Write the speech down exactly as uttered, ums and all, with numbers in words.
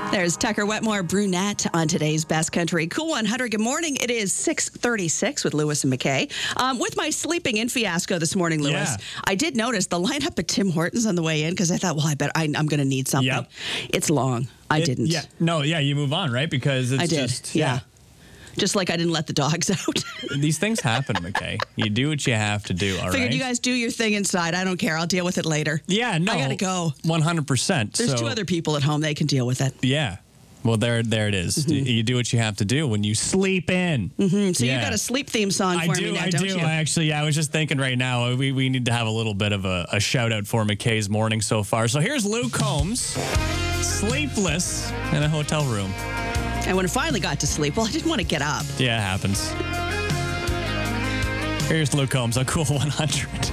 There's Tucker Wetmore Brunette on today's Best Country Cool one hundred. Good morning. It is six thirty-six with Lewis and McKay. Um, with my sleeping in fiasco this morning, Lewis, Yeah. I did notice the lineup at Tim Hortons on the way in because I thought, well, I bet I, I'm going to need something. Yep. It's long. I It- didn't. Yeah. No, yeah, you move on, right? Because it's I did. just, yeah. Just like I didn't let the dogs out. These things happen, McKay. You do what you have to do, all right? Figured you guys do your thing inside. I don't care. I'll deal with it later. Yeah, no. I gotta go. one hundred percent. There's so, two other people at home. They can deal with it. Yeah. Well, there there it is. Mm-hmm. You do what you have to do when you sleep in. Mm, so Yeah. you got a sleep theme song I for do, me now, I don't do. you? I actually, yeah, I was just thinking right now, we, we need to have a little bit of a, a shout out for McKay's morning so far. So here's Luke Combs, sleepless in a hotel room. And when I finally got to sleep, well, I didn't want to get up. Yeah, it happens. Here's Luke Combs on Cool one hundred.